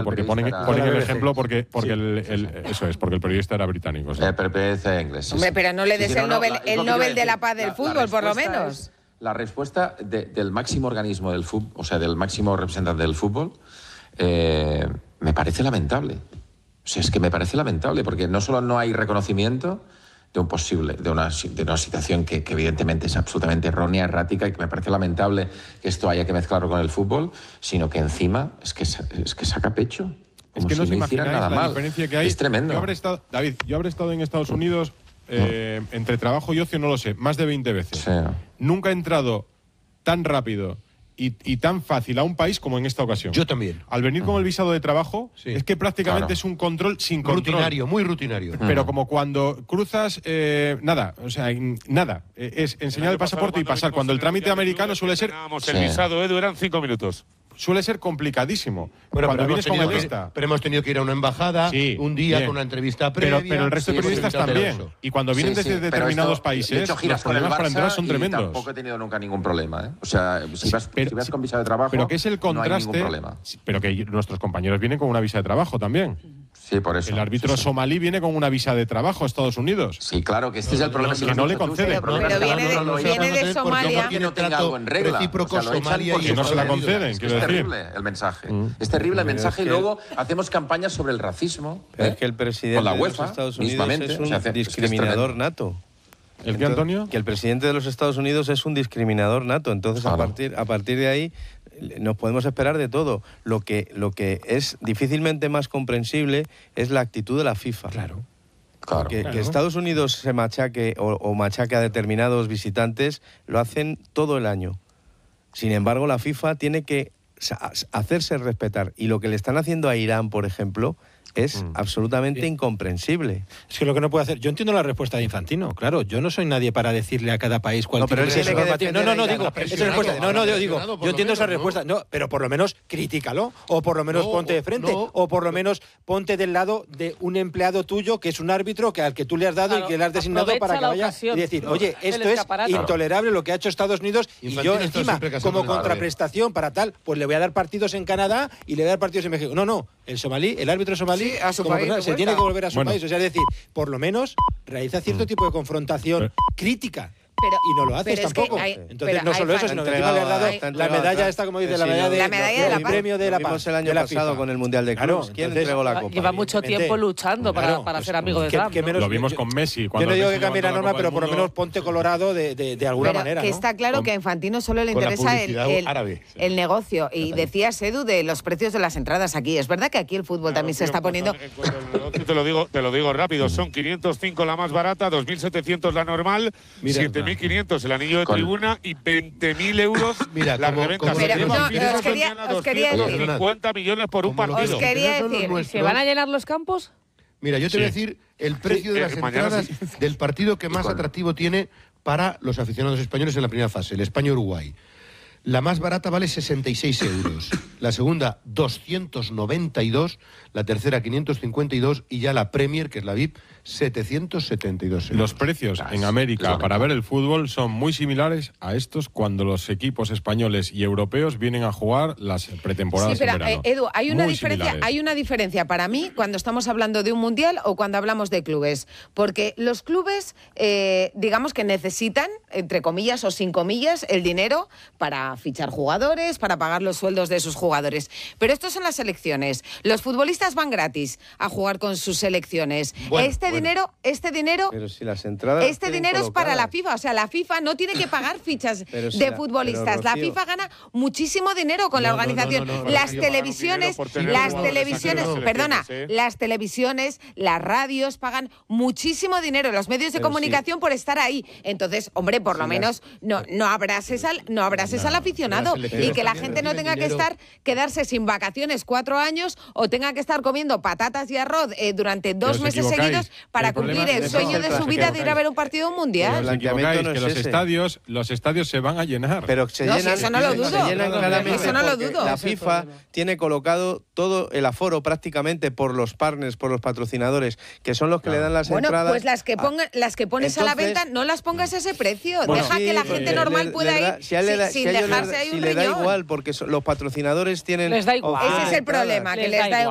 Claro, porque ponen el ejemplo porque eso es, porque el periodista era británico. ¿Sí? El periodista inglés. Hombre, pero no le des el Nobel de la Paz del fútbol, por lo menos. La respuesta del máximo organismo del fútbol, o sea, del máximo representante del fútbol, me parece lamentable. O sea, es que me parece lamentable, porque no solo no hay reconocimiento de una situación que evidentemente es absolutamente errónea, errática, y que me parece lamentable que esto haya que mezclarlo con el fútbol, sino que encima es que saca pecho. Es que no se imagináis la diferencia que hay. Es tremendo. David, yo habré estado en Estados Unidos entre trabajo y ocio, no lo sé, más de 20 veces. Sí. Nunca he entrado tan rápido y tan fácil a un país como en esta ocasión. Yo también. Al venir con el visado de trabajo, es que prácticamente es un control sin control. Rutinario, muy rutinario. Pero como cuando cruzas, nada, o sea, nada. Es enseñar el pasaporte y pasar. Cuando el trámite americano suele ser... El visado, Edu, eran 5 minutos. Suele ser complicadísimo. Bueno, cuando vienes con el pero hemos tenido que ir a una embajada un día con una entrevista previa. Pero el resto de periodistas también. Y cuando vienen desde determinados países, los problemas para entrar son tremendos. Tampoco he tenido nunca ningún problema, ¿eh? O sea, si vas con visa de trabajo, pero que es el contraste, no hay ningún problema. Pero que nuestros compañeros vienen con una visa de trabajo también. Sí, por eso. El árbitro somalí viene con una visa de trabajo a Estados Unidos. Sí, claro, que este es el problema. Que no le conceden. Pero viene de Somalia. Que no tenga algo en regla. Que no se la conceden, quiero decir. Es terrible el mensaje. Es terrible el mensaje y luego hacemos campañas sobre el racismo. Es que el presidente con la de UEFA, los Estados Unidos mismamente, es un discriminador nato. ¿El qué, Antonio? Que el presidente de los Estados Unidos es un discriminador nato. Entonces, a partir de ahí nos podemos esperar de todo. Lo que es difícilmente más comprensible es la actitud de la FIFA. Claro. Que Estados Unidos se machaque o machaque a determinados visitantes, lo hacen todo el año. Sin embargo, la FIFA tiene que hacerse respetar. Y lo que le están haciendo a Irán, por ejemplo, es absolutamente incomprensible. Es que lo que no puede hacer... Yo entiendo la respuesta de Infantino, claro. Yo no soy nadie para decirle a cada país cuál pero él tiene que defender yo entiendo esa respuesta. No, pero por lo menos critícalo, o por lo menos ponte de frente, o por lo menos ponte del lado de un empleado tuyo que es un árbitro al que tú le has dado y que le has designado para que vaya y decir, oye, esto es intolerable lo que ha hecho Estados Unidos y yo encima, como contraprestación para tal, pues le voy a dar partidos en Canadá y le voy a dar partidos en México. No, el somalí, el árbitro somalí a su país, se tiene que volver a su país. O sea, es decir, por lo menos realiza cierto tipo de confrontación crítica. Y no lo haces tampoco. Entonces, no solo eso, sino que encima le has dado la medalla esta, como dice, la medalla del premio de la paz. Vimos el año pasado con el Mundial de Clubes. ¿Quién entregó la copa? Lleva mucho tiempo luchando para ser amigo de Trump. Lo vimos con Messi. Yo no digo que cambie la norma, pero por lo menos ponte colorado de alguna manera. Que está claro que a Infantino solo le interesa el negocio. Y decías, Edu, de los precios de las entradas aquí. Es verdad que aquí el fútbol también se está poniendo... Te lo digo rápido. Son 505 la más barata, 2.700 la normal, 7.500 el anillo de tribuna y 20.000 euros la reventa. Os quería decir... 50 millones por un partido. Os quería decir... ¿Se van a llenar los campos? Mira, yo te voy a decir el precio de las entradas del partido que más atractivo tiene para los aficionados españoles en la primera fase, el España-Uruguay. La más barata vale 66 euros, la segunda 292, la tercera 552 y ya la Premier, que es la VIP, 772 euros. Los precios en América para ver el fútbol son muy similares a estos cuando los equipos españoles y europeos vienen a jugar las pretemporadas en verano. Edu, hay una diferencia para mí cuando estamos hablando de un mundial o cuando hablamos de clubes, porque los clubes digamos que necesitan, entre comillas o sin comillas, el dinero para fichar jugadores, para pagar los sueldos de sus jugadores. Pero estos son las selecciones. Los futbolistas van gratis a jugar con sus selecciones. Este dinero pero si las entradas es para la FIFA. O sea, la FIFA no tiene que pagar fichas de futbolistas. Pero, la FIFA gana muchísimo dinero con la organización. Las televisiones, las radios pagan muchísimo dinero, los medios de comunicación por estar ahí. Entonces, hombre, por lo menos no abrases al aficionado y que la gente no tenga que quedarse sin vacaciones 4 años o tenga que estar comiendo patatas y arroz durante 2 meses seguidos para cumplir el sueño de su vida de ir a ver un partido mundial. Los estadios se van a llenar. Pero se llenan, eso no lo dudo. Se llenan claramente eso no lo dudo. La FIFA tiene colocado todo el aforo prácticamente por los partners, por los patrocinadores, que son los que le dan las entradas. Pues las que pones a la venta, no las pongas a ese precio. Deja que la gente normal pueda ir sin dejarse ahí un riñón. Le da igual, porque los patrocinadores tienen... Les da igual. Ese es el problema, que les da igual.